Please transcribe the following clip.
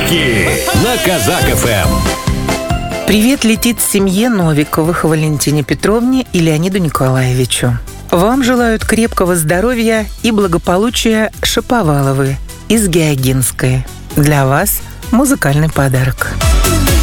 Подарки на Казак ФМ. Привет летит семье Новиковых, Валентине Петровне и Леониду Николаевичу. Вам желают крепкого здоровья и благополучия Шаповаловы из Геогинской. Для вас музыкальный подарок.